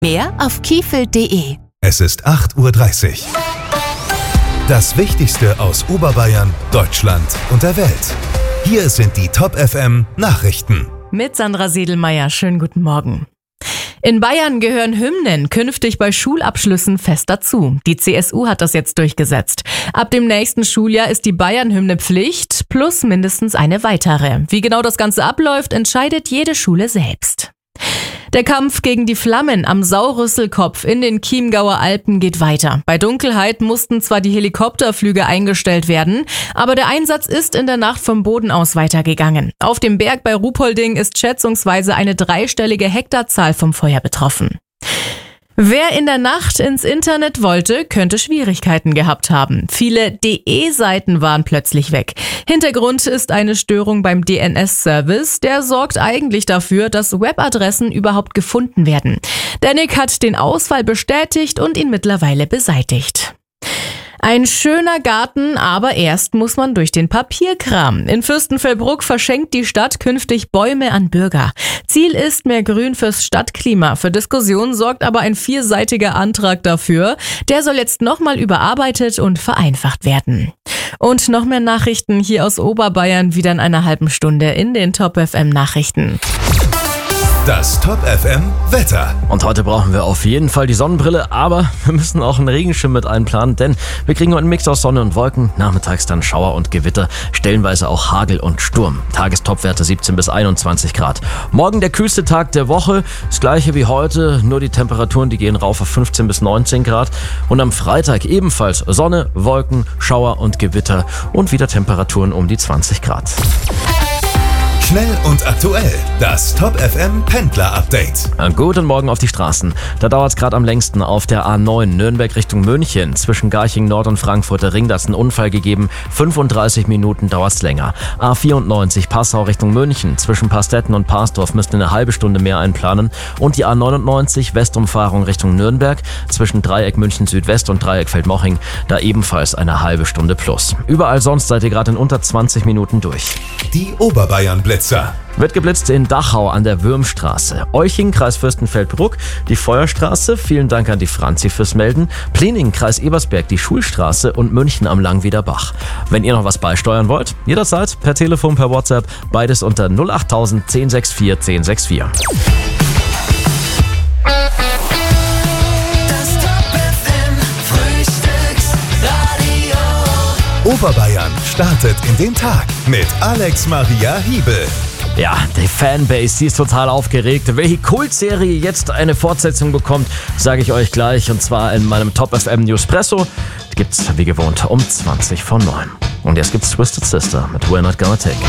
Mehr auf kiefel.de. Es ist 8:30 Uhr. Das Wichtigste aus Oberbayern, Deutschland und der Welt. Hier sind die Top FM Nachrichten. Mit Sandra Sedelmeier, schönen guten Morgen. In Bayern gehören Hymnen künftig bei Schulabschlüssen fest dazu. Die CSU hat das jetzt durchgesetzt. Ab dem nächsten Schuljahr ist die Bayern-Hymne Pflicht plus mindestens eine weitere. Wie genau das Ganze abläuft, entscheidet jede Schule selbst. Der Kampf gegen die Flammen am Saurüsselkopf in den Chiemgauer Alpen geht weiter. Bei Dunkelheit mussten zwar die Helikopterflüge eingestellt werden, aber der Einsatz ist in der Nacht vom Boden aus weitergegangen. Auf dem Berg bei Ruhpolding ist schätzungsweise eine 3-stellige Hektarzahl vom Feuer betroffen. Wer in der Nacht ins Internet wollte, könnte Schwierigkeiten gehabt haben. Viele DE-Seiten waren plötzlich weg. Hintergrund ist eine Störung beim DNS-Service. Der sorgt eigentlich dafür, dass Webadressen überhaupt gefunden werden. Der Nick hat den Ausfall bestätigt und ihn mittlerweile beseitigt. Ein schöner Garten, aber erst muss man durch den Papierkram. In Fürstenfeldbruck verschenkt die Stadt künftig Bäume an Bürger. Ziel ist mehr Grün fürs Stadtklima. Für Diskussionen sorgt aber ein 4-seitiger Antrag dafür. Der soll jetzt nochmal überarbeitet und vereinfacht werden. Und noch mehr Nachrichten hier aus Oberbayern wieder in einer halben Stunde in den Top FM Nachrichten. Das Top FM Wetter. Und heute brauchen wir auf jeden Fall die Sonnenbrille, aber wir müssen auch einen Regenschirm mit einplanen, denn wir kriegen heute einen Mix aus Sonne und Wolken, nachmittags dann Schauer und Gewitter, stellenweise auch Hagel und Sturm. Tagestopwerte 17 bis 21 Grad. Morgen der kühlste Tag der Woche, das gleiche wie heute, nur die Temperaturen, die gehen rauf auf 15 bis 19 Grad. Und am Freitag ebenfalls Sonne, Wolken, Schauer und Gewitter und wieder Temperaturen um die 20 Grad. Schnell und aktuell, das Top FM Pendler Update. Guten Morgen auf die Straßen. Da dauert es gerade am längsten auf der A9 Nürnberg Richtung München. Zwischen Garching Nord und Frankfurter Ring, da ist ein Unfall gegeben. 35 Minuten dauert es länger. A94 Passau Richtung München. Zwischen Pastetten und Parsdorf müsst ihr eine halbe Stunde mehr einplanen. Und die A99 Westumfahrung Richtung Nürnberg. Zwischen Dreieck München Südwest und Dreieck Feldmoching, da ebenfalls eine halbe Stunde plus. Überall sonst seid ihr gerade in unter 20 Minuten durch. Die Oberbayern-Blitzer. Wird geblitzt in Dachau an der Würmstraße. Euching, Kreis Fürstenfeldbruck, die Feuerstraße. Vielen Dank an die Franzi fürs Melden. Pliening, Kreis Ebersberg, die Schulstraße und München am Langwieder Bach. Wenn ihr noch was beisteuern wollt, jederzeit per Telefon, per WhatsApp, beides unter 08000 1064 1064. Oberbayern startet in den Tag mit Alex Maria Hiebel. Ja, die Fanbase, die ist total aufgeregt. Welche Kultserie jetzt eine Fortsetzung bekommt, sage ich euch gleich. Und zwar in meinem Top FM Newspresso. Die gibt's wie gewohnt um 20 vor 9. Und jetzt gibt's Twisted Sister mit We're Not Gonna Take It.